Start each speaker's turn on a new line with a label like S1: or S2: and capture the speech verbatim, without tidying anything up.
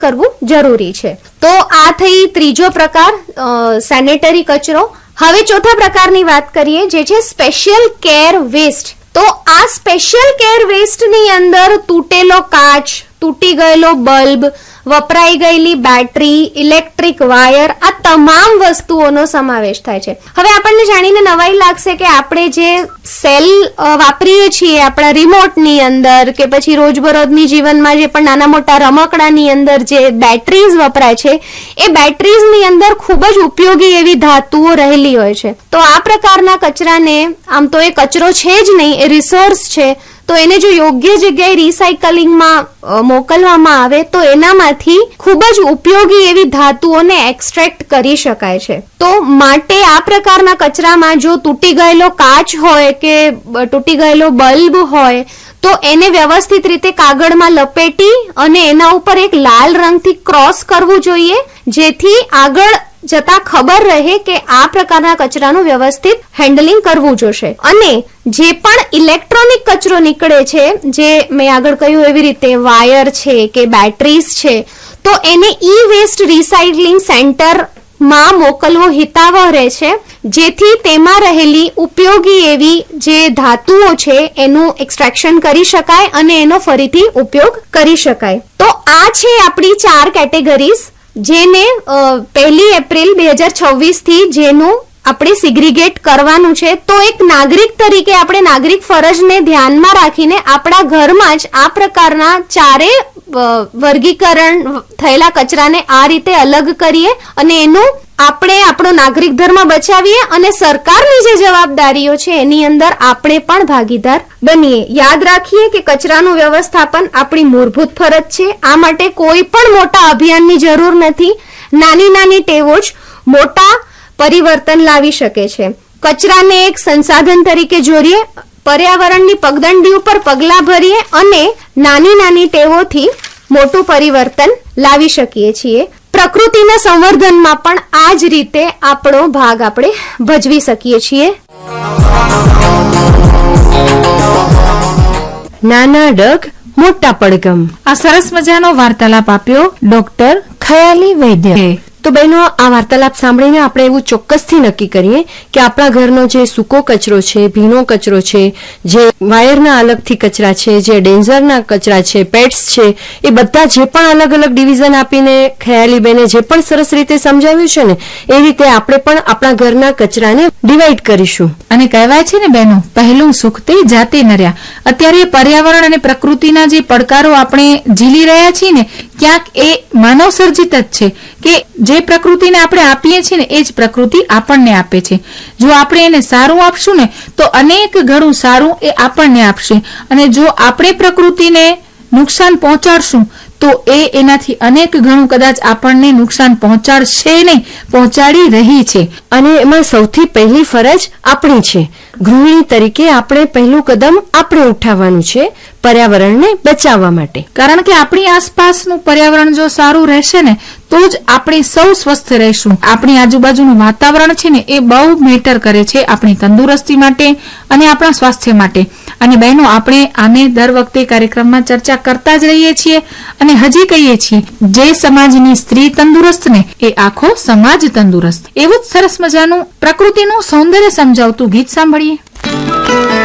S1: કરવું જરૂરી છે. તો આ થઈ ત્રીજો પ્રકાર, સેનેટરી કચરો. હવે ચોથા પ્રકારની વાત કરીએ, જે છે સ્પેશિયલ કેર વેસ્ટ. તો આ સ્પેશિયલ કેર વેસ્ટ ની અંદર તૂટેલો કાચ, તૂટી ગયેલો બલ્બ, વપરાઈ ગયેલી બેટરી, ઇલેક્ટ્રિક વાયર, આ તમામ વસ્તુઓનો સમાવેશ થાય છે. હવે આપણને જાણીને નવાઈ લાગશે કે આપણે જે સેલ વાપરીએ છીએ આપણા રિમોટની અંદર કે પછી રોજબરોજની જીવનમાં જે પણ નાના મોટા રમકડાની અંદર જે બેટરીઝ વપરાય છે, એ બેટરીઝની અંદર ખૂબ જ ઉપયોગી એવી ધાતુઓ રહેલી હોય છે. તો આ પ્રકારના કચરાને, આમ તો એ કચરો છે જ નહીં, એ રિસોર્સ છે, તો એને જો યોગ્ય જગ્યાએ રિસાયકલિંગમાં મોકલવામાં આવે તો એનામાંથી ખૂબ જ ઉપયોગી એવી ધાતુઓને એક્સટ્રેક્ટ કરી શકાય છે. તો માટે આ પ્રકારના કચરામાં જો તૂટી ગયેલો કાચ હોય કે તૂટી ગયેલો બલ્બ હોય તો એને વ્યવસ્થિત રીતે કાગળમાં લપેટી અને એના ઉપર એક લાલ રંગથી ક્રોસ કરવું જોઈએ, જેથી આગળ જતા ખબર રહે કે આ પ્રકારના કચરાનું વ્યવસ્થિત હેન્ડલિંગ કરવું જોશે. અને જે પણ ઇલેક્ટ્રોનિક કચરો નીકળે છે, જે મેં આગળ કહ્યું એવી રીતે વાયર છે કે બેટરીઝ છે, તો એને ઈ વેસ્ટ રિસાયકલિંગ સેન્ટર માં મોકલવો હિતાવહ રહે છે, જેથી તેમાં રહેલી ઉપયોગી એવી જે ધાતુઓ છે એનું એક્સટ્રેક્શન કરી શકાય અને એનો ફરીથી ઉપયોગ કરી શકાય. તો આ છે આપણી ચાર કેટેગરીઝ, જેને પહેલી એપ્રિલ બે હજાર છવ્વીસ થી જેનું આપણે સિગ્રીગેટ કરવાનું છે. તો એક નાગરિક તરીકે આપણે નાગરિક ફરજને ધ્યાનમાં રાખીને આપણા ઘરમાં જ આ પ્રકારના ચારે વર્ગીકરણ થયેલા કચરાને આ રીતે અલગ કરીએ અને એનું આપણે આપણો નાગરિક ધર્મ બચાવીએ અને સરકારની જે જવાબદારીઓ છે એની અંદર આપણે પણ ભાગીદાર બનીએ. યાદ રાખીએ કે કચરાનું વ્યવસ્થાપન આપણી મૂળભૂત ફરજ છે. આ માટે કોઈ પણ મોટા અભિયાનની જરૂર નથી. નાની નાની ટેવો જ મોટા પરિવર્તન લાવી શકે છે. કચરાને એક સંસાધન તરીકે જોડીએ, પર્યાવરણની પગદંડી ઉપર પગલાં ભરીએ અને નાની નાની ટેવોથી મોટું પરિવર્તન લાવી શકીએ છીએ. પ્રકૃતિના સંવર્ધનમાં પણ આ જ રીતે આપણો ભાગ આપણે ભજવી શકીએ છીએ.
S2: નાના ડગ મોટા પડગમ,
S3: આ સરસ મજાનો વાર્તાલાપ આપ્યો ડોક્ટર ખયાલી વૈદ્ય.
S2: તો બહેનો, આ વાર્તાલાપ સાંભળીને આપણે એવું ચોક્કસથી નક્કી કરીએ કે આપણા ઘરનો જે સૂકો કચરો છે, ભીનો કચરો છે, જે વાયરના અલગથી કચરા છે, જે ડેન્ઝરના કચરા છે, પેટ્સ છે, એ બધા જે પણ અલગ અલગ ડિવિઝન આપીને ખયાલીબેને જે પણ સરસ રીતે સમજાવ્યું છે ને, એ રીતે આપણે પણ આપણા ઘરના કચરાને ડિવાઈડ કરીશું.
S3: અને કહેવાય છે ને બહેનો, પહેલું સુખ તે જાતે નર્યા. અત્યારે પર્યાવરણ અને પ્રકૃતિના જે પડકારો આપણે ઝીલી રહ્યા છીએ ને, ક્યાંક એ માનવ સર્જિત જ છે કે જે પ્રકૃતિને આપણે આપીએ છીએ ને એ જ પ્રકૃતિ આપણને આપે છે. જો આપણે એને સારું આપશું ને તો અનેક ઘણું સારું એ આપણને આપશે, અને જો આપણે પ્રકૃતિને નુકસાન પહોંચાડશું તો એ એનાથી અનેક ઘણું કદાચ આપણને નુકસાન પહોંચાડશે નહીં, પહોંચાડી રહી છે.
S2: અને એમાં સૌથી પહેલી ફરજ આપણી છે. ગૃહિણી તરીકે આપણે પહેલું કદમ આપણે ઉઠાવવાનું છે પર્યાવરણને બચાવવા માટે.
S3: કારણ કે આપણી આસપાસનું પર્યાવરણ જો સારું રહેશે ને તો જ આપણે સૌ સ્વસ્થ રહીશું. આપણી આજુબાજુનું વાતાવરણ છે ને એ બહુ મેટર કરે છે આપણી તંદુરસ્તી માટે અને આપણા સ્વાસ્થ્ય માટે. અને બહેનો, આપણે આને દર વખતે કાર્યક્રમમાં ચર્ચા કરતા જ રહીએ છીએ અને હજી કહીએ છીએ, જે સમાજની સ્ત્રી તંદુરસ્ત ને એ આખો સમાજ તંદુરસ્ત. એવું જ સરસ મજાનું પ્રકૃતિનું સૌંદર્ય સમજાવતું ગીત સાંભળીએ.